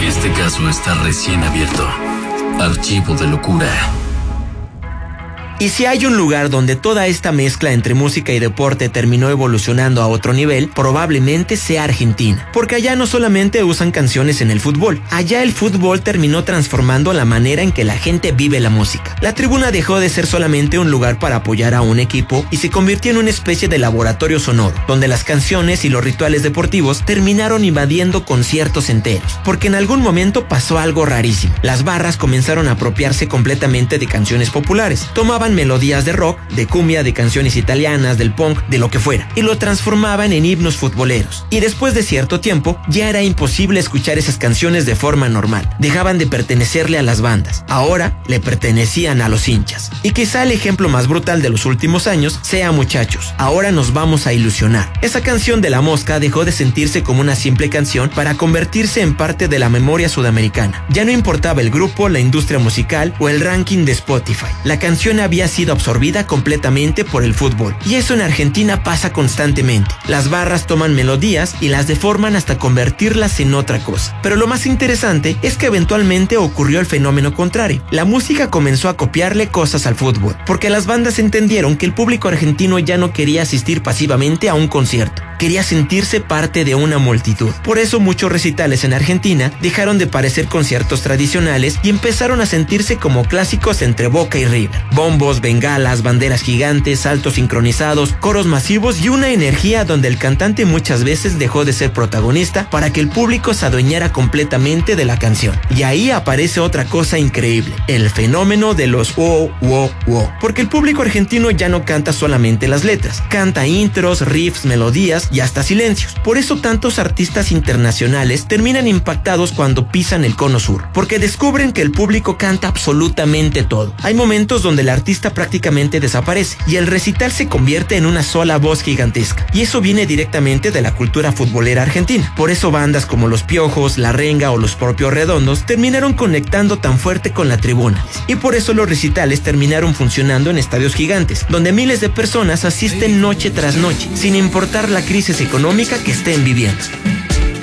Este caso está recién abierto. Archivo de locura. Y si hay un lugar donde toda esta mezcla entre música y deporte terminó evolucionando a otro nivel, probablemente sea Argentina. Porque allá no solamente usan canciones en el fútbol, allá el fútbol terminó transformando la manera en que la gente vive la música. La tribuna dejó de ser solamente un lugar para apoyar a un equipo y se convirtió en una especie de laboratorio sonoro, donde las canciones y los rituales deportivos terminaron invadiendo conciertos enteros. Porque en algún momento pasó algo rarísimo. Las barras comenzaron a apropiarse completamente de canciones populares. Tomaban melodías de rock, de cumbia, de canciones italianas, del punk, de lo que fuera, y lo transformaban en himnos futboleros. Y después de cierto tiempo, ya era imposible escuchar esas canciones de forma normal. Dejaban de pertenecerle a las bandas. Ahora le pertenecían a los hinchas. Y quizá el ejemplo más brutal de los últimos años sea Muchachos, ahora nos vamos a ilusionar. Esa canción de La Mosca dejó de sentirse como una simple canción para convertirse en parte de la memoria sudamericana. Ya no importaba el grupo, la industria musical o el ranking de Spotify. La canción había sido absorbida completamente por el fútbol. Y eso en Argentina pasa constantemente. Las barras toman melodías y las deforman hasta convertirlas en otra cosa. Pero lo más interesante es que eventualmente ocurrió el fenómeno contrario. La música comenzó a copiarle cosas al fútbol, porque las bandas entendieron que el público argentino ya no quería asistir pasivamente a un concierto. Quería sentirse parte de una multitud. Por eso muchos recitales en Argentina dejaron de parecer conciertos tradicionales y empezaron a sentirse como clásicos entre Boca y River. Bombos, bengalas, banderas gigantes, saltos sincronizados, coros masivos y una energía donde el cantante muchas veces dejó de ser protagonista para que el público se adueñara completamente de la canción. Y ahí aparece otra cosa increíble, el fenómeno de los wow, wow, wow. Porque el público argentino ya no canta solamente las letras, canta intros, riffs, melodías y hasta silencios. Por eso tantos artistas internacionales terminan impactados cuando pisan el cono sur, porque descubren que el público canta absolutamente todo. Hay momentos donde el artista prácticamente desaparece y el recital se convierte en una sola voz gigantesca. Y eso viene directamente de la cultura futbolera argentina. Por eso bandas como Los Piojos, La Renga o los propios Redondos terminaron conectando tan fuerte con la tribuna. Y por eso los recitales terminaron funcionando en estadios gigantes, donde miles de personas asisten noche tras noche, sin importar la crisis económica que estén viviendo.